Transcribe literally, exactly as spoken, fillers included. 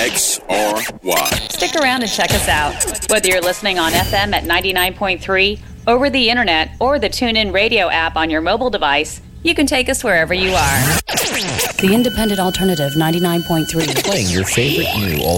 X R Y. Stick around and check us out. Whether you're listening on F M at ninety-nine point three, over the internet, or the TuneIn Radio app on your mobile device, you can take us wherever you are. The Independent Alternative ninety-nine point three. Playing your favorite new